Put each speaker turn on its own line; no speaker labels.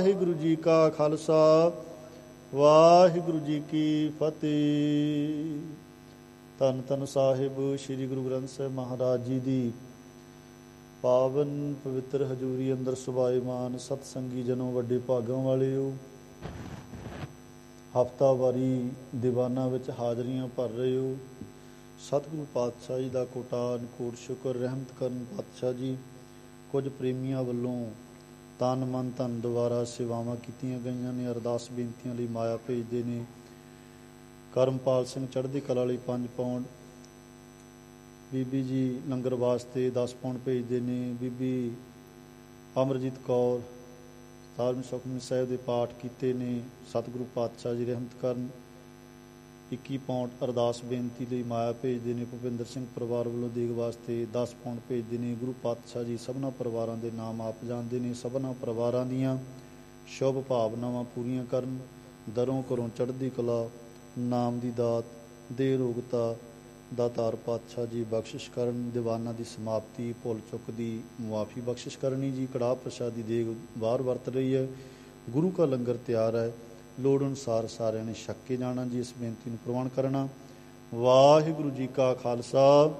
ਵਾਹਿਗੁਰੂ ਜੀ ਕਾ ਖਾਲਸਾ ਵਾਹਿਗੁਰੂ ਜੀ ਕੀ ਫਤਿਹ। ਧੰਨ ਧੰਨ ਸਾਹਿਬ ਸ੍ਰੀ ਗੁਰੂ ਗ੍ਰੰਥ ਸਾਹਿਬ ਮਹਾਰਾਜ ਜੀ ਦੀ ਪਾਵਨ ਪਵਿੱਤਰ ਹਜ਼ੂਰੀ ਅੰਦਰ ਸੁਭਾਏਮਾਨ ਸਤਸੰਗੀ ਜਨੋ, ਵੱਡੇ ਭਾਗਾਂ ਵਾਲਿਓ। ਹਫ਼ਤਾਵਾਰੀ ਦੀਵਾਨਾਂ ਵਿੱਚ ਹਾਜ਼ਰੀਆਂ ਭਰ ਰਹੇ ਹੋ। ਸਤਿਗੁਰੂ ਪਾਤਸ਼ਾਹ ਜੀ ਦਾ ਕੋਟਾਨ ਕੋਟ ਸ਼ੁਕਰ ਰਹਿਮਤ ਕਰਨ ਪਾਤਸ਼ਾਹ ਜੀ। ਕੁਝ ਪ੍ਰੇਮੀਆਂ ਵੱਲੋਂ ਤਨ ਮਨ ਧਨ ਦੁਆਰਾ ਸੇਵਾਵਾਂ ਕੀਤੀਆਂ ਗਈਆਂ ਨੇ। ਅਰਦਾਸ ਬੇਨਤੀਆਂ ਲਈ ਮਾਇਆ ਭੇਜਦੇ ਨੇ। ਕਰਮਪਾਲ ਸਿੰਘ ਚੜ੍ਹਦੀ ਕਲਾ ਲਈ 5 ਪਾਉਂਡ, ਬੀਬੀ ਜੀ ਲੰਗਰ ਵਾਸਤੇ 10 ਪਾਉਂਡ ਭੇਜਦੇ ਨੇ। ਬੀਬੀ ਅਮਰਜੀਤ ਕੌਰ 17ਵੇਂ ਸੁਖਮਨੀ ਸਾਹਿਬ ਦੇ ਪਾਠ ਕੀਤੇ ਨੇ। ਸਤਿਗੁਰੂ ਪਾਤਸ਼ਾਹ ਜੀ ਰਹਿਮਤ ਕਰਨ 21 ਪਾਉਂਡ ਅਰਦਾਸ ਬੇਨਤੀ ਲਈ ਮਾਇਆ ਭੇਜਦੇ ਨੇ। ਭੁਪਿੰਦਰ ਸਿੰਘ ਪਰਿਵਾਰ ਵੱਲੋਂ ਦੇਗ ਵਾਸਤੇ 10 ਪਾਉਂਡ ਭੇਜਦੇ ਨੇ। ਗੁਰੂ ਪਾਤਸ਼ਾਹ ਜੀ ਸਭਨਾਂ ਪਰਿਵਾਰਾਂ ਦੇ ਨਾਮ ਆਪ ਜਾਣਦੇ ਨੇ। ਸਭਨਾਂ ਪਰਿਵਾਰਾਂ ਦੀਆਂ ਸ਼ੁਭ ਭਾਵਨਾਵਾਂ ਪੂਰੀਆਂ ਕਰਨ। ਦਰੋਂ ਘਰੋਂ ਚੜ੍ਹਦੀ ਕਲਾ, ਨਾਮ ਦੀ ਦਾਤ, ਦੇ ਰੋਗਤਾ ਦਾਤਾਰ ਪਾਤਸ਼ਾਹ ਜੀ ਬਖਸ਼ਿਸ਼ ਕਰਨ। ਦੀਵਾਨਾਂ ਦੀ ਸਮਾਪਤੀ, ਭੁੱਲ ਚੁੱਕ ਦੀ ਮੁਆਫੀ ਬਖਸ਼ਿਸ਼ ਕਰਨੀ ਜੀ। ਕੜਾਹ ਪ੍ਰਸ਼ਾਦ ਦੀ ਦੇਗ ਬਾਹਰ ਵਰਤ ਰਹੀ ਹੈ। ਗੁਰੂ ਕਾ ਲੰਗਰ ਤਿਆਰ ਹੈ। ਲੋੜ ਅਨੁਸਾਰ ਸਾਰਿਆਂ ਨੇ ਛਕ ਕੇ ਜਾਣਾ ਜੀ। ਇਸ ਬੇਨਤੀ ਨੂੰ ਪ੍ਰਵਾਨ ਕਰਨਾ। ਵਾਹਿਗੁਰੂ ਜੀ ਕਾ ਖਾਲਸਾ